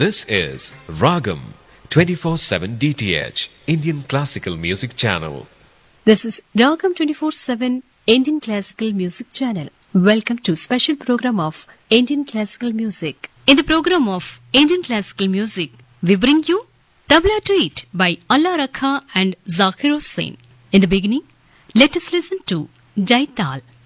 This is Ragam 24/7 DTH Indian Classical Music Channel. This is Ragam 24/7 Indian Classical Music Channel. Welcome to special program of Indian Classical Music. In the program of Indian Classical Music, we bring you Tabla Tweet by Allah Rakha and Zakir Hussain. In the beginning, let us listen to Jaital.